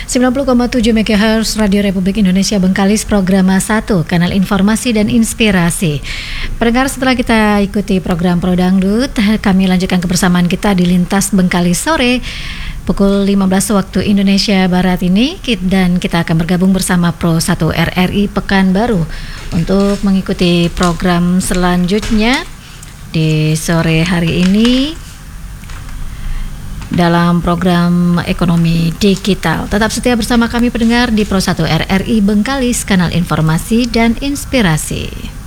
90,7 MHz Radio Republik Indonesia Bengkalis, program 1, kanal informasi dan inspirasi. Pendengar, setelah kita ikuti program Pro Dangdut, kami lanjutkan kebersamaan kita di Lintas Bengkalis sore pukul 15 waktu Indonesia Barat ini, dan kita akan bergabung bersama Pro 1 RRI Pekanbaru untuk mengikuti program selanjutnya di sore hari ini dalam program ekonomi digital. Tetap setia bersama kami pendengar di Pro 1 RRI Bengkalis, kanal informasi dan inspirasi.